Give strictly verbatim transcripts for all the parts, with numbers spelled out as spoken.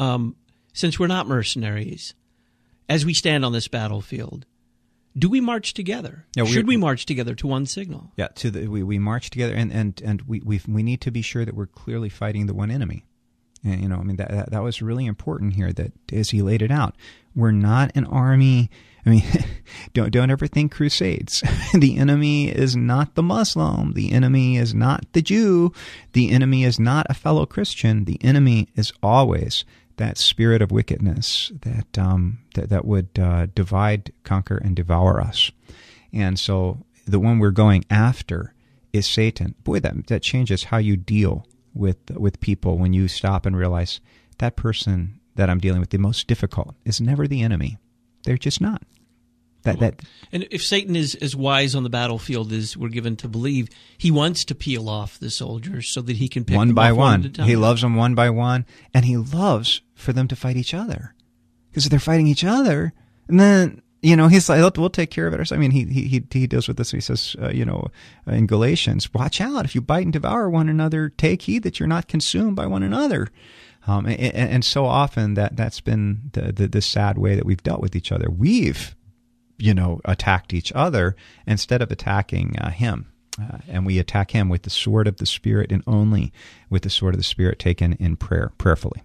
um, since we're not mercenaries, as we stand on this battlefield, do we march together? Yeah, Should we march together to one signal? Yeah, to the, we, we march together, and, and, and we we we need to be sure that we're clearly fighting the one enemy. And, you know, I mean, that, that that was really important here, that as he laid it out, we're not an army. I mean, don't don't ever think crusades. The enemy is not the Muslim. The enemy is not the Jew. The enemy is not a fellow Christian. The enemy is always that spirit of wickedness that um, that, that would uh, divide, conquer, and devour us. And so the one we're going after is Satan. Boy, that that changes how you deal with with people when you stop and realize that person that I'm dealing with, the most difficult, is never the enemy. They're just not. That that and if Satan is as wise on the battlefield as we're given to believe, he wants to peel off the soldiers so that he can pick one them by off one. one at a time. He loves them one by one, and he loves for them to fight each other. Because if they're fighting each other, and then you know he's like, we'll take care of it. I mean, he he he deals with this. He says, uh, you know, in Galatians, watch out if you bite and devour one another. Take heed that you're not consumed by one another. Um, and, and so often that that's been the, the the sad way that we've dealt with each other. We've you know, attacked each other instead of attacking uh, him. Uh, and we attack him with the sword of the Spirit, and only with the sword of the Spirit taken in prayer, prayerfully.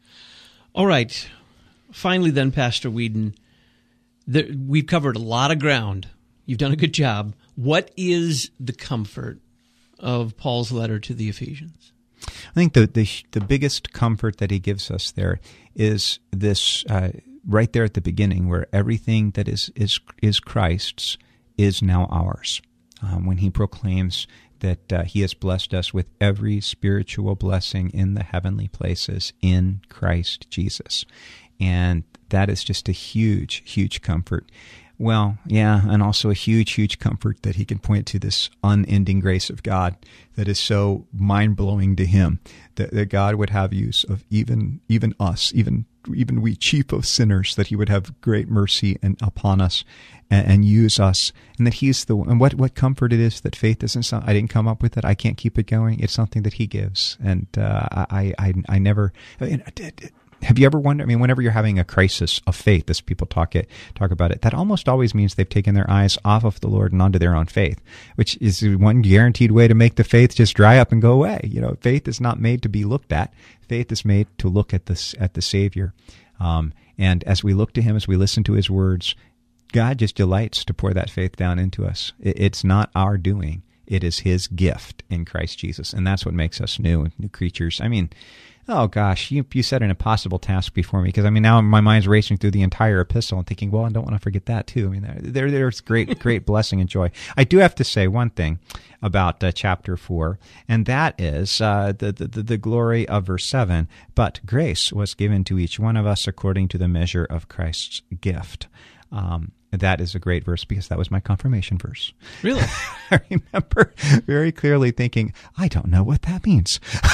All right. Finally then, Pastor Weedon, the, we've covered a lot of ground. You've done a good job. What is the comfort of Paul's letter to the Ephesians? I think the the, the biggest comfort that he gives us there is this uh, right there at the beginning, where everything that is is is Christ's is now ours. Um, when he proclaims that uh, he has blessed us with every spiritual blessing in the heavenly places in Christ Jesus. And that is just a huge, huge comfort. Well, yeah, and also a huge, huge comfort that he can point to this unending grace of God that is so mind-blowing to him, that, that God would have use of even even us, even even we chief of sinners, that he would have great mercy and upon us and, and use us, and that he's the and what what comfort it is that faith isn't something I didn't come up with it, I can't keep it going. It's something that he gives, and uh, I, I I never. I mean, have you ever wondered? I mean, whenever you're having a crisis of faith, as people talk it talk about it, that almost always means they've taken their eyes off of the Lord and onto their own faith, which is one guaranteed way to make the faith just dry up and go away. You know, faith is not made to be looked at. Faith is made to look at this at the Savior, um, and as we look to him, as we listen to his words, God just delights to pour that faith down into us. It, it's not our doing; it is his gift in Christ Jesus, and that's what makes us new, new creatures. I mean. Oh, gosh, you you set an impossible task before me, because, I mean, now my mind's racing through the entire epistle and thinking, well, I don't want to forget that, too. I mean, there there's great, great blessing and joy. I do have to say one thing about uh, chapter four, and that is uh, the, the, the glory of verse seven. But grace was given to each one of us according to the measure of Christ's gift. Um, that is a great verse, because that was my confirmation verse. Really? I remember very clearly thinking, I don't know what that means.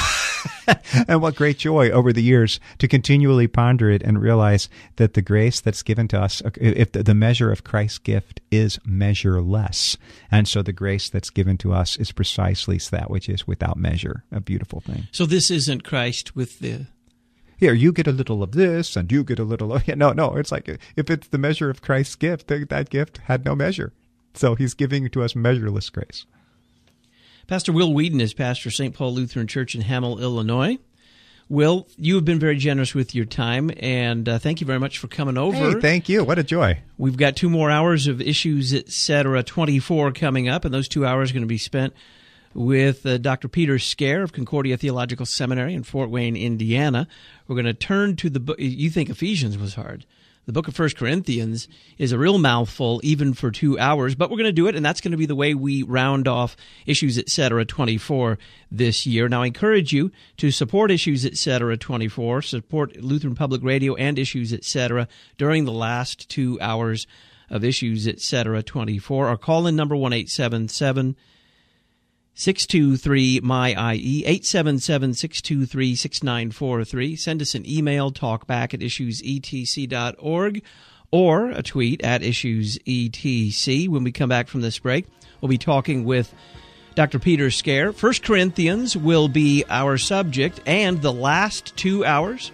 And what great joy over the years to continually ponder it and realize that the grace that's given to us, if the measure of Christ's gift is measureless, and so the grace that's given to us is precisely that which is without measure, a beautiful thing. So this isn't Christ with the... Here, you get a little of this, and you get a little of... No, no, it's like, if it's the measure of Christ's gift, that gift had no measure. So he's giving to us measureless grace. Pastor Will Weedon is pastor of Saint Paul Lutheran Church in Hamel, Illinois. Will, you have been very generous with your time, and uh, thank you very much for coming over. Hey, thank you. What a joy. We've got two more hours of Issues, et cetera, twenty-four coming up, and those two hours are going to be spent with uh, Doctor Peter Scare of Concordia Theological Seminary in Fort Wayne, Indiana. We're going to turn to the book. You think Ephesians was hard. The book of First Corinthians is a real mouthful, even for two hours, but we're going to do it, and that's going to be the way we round off Issues, et cetera, twenty-four this year. Now, I encourage you to support Issues, et cetera, twenty-four, support Lutheran Public Radio and Issues, et cetera, during the last two hours of Issues, et cetera, twenty-four. Our call-in number, one eight seven seven, six two three, M Y I E, eight seven seven, six two three, six nine four three. Send us an email, talkback at issues e t c dot org, or a tweet at issues e t c. When we come back from this break, we'll be talking with Doctor Peter Scare. First Corinthians will be our subject, and the last two hours